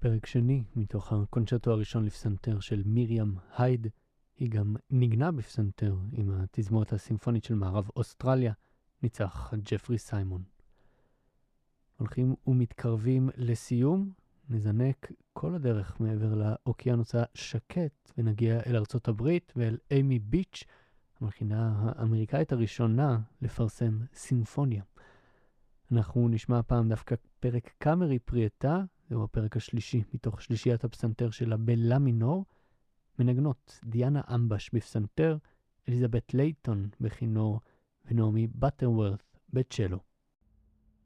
פרק שני מתוך הקונצ'רטו הראשון לפסנתר של מיריאם הייד. היא גם ניגנה בפסנתר עם התזמורת הסימפונית של מערב אוסטרליה, ניצח ג'פרי סיימון. הולכים ומתקרבים לסיום, נזנק כל הדרך מעבר לאוקיינוס השקט ונגיע אל ארצות הברית ואל אימי ביץ', המלחינה האמריקאית הראשונה לפרסם סימפוניה. אנחנו נשמע פעם דווקא פרק קאמרי פריאטה, זהו הפרק השלישי מתוך שלישיית הפסנתר שלה בלה מינור, מנגנות דיאנה אמבש בפסנתר, אליזבת לייטון בכינור ונעמי בטרוורת' בצ'לו.